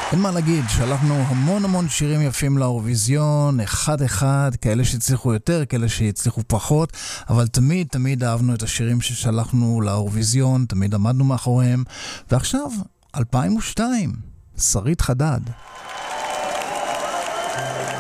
אין מה להגיד, שלחנו המון שירים יפים לאירוויזיון, אחד, כאלה שהצליחו יותר, כאלה שהצליחו פחות, אבל תמיד אהבנו את השירים ששלחנו לאירוויזיון, תמיד עמדנו מאחוריהם, ועכשיו, 2002, שרית חדד.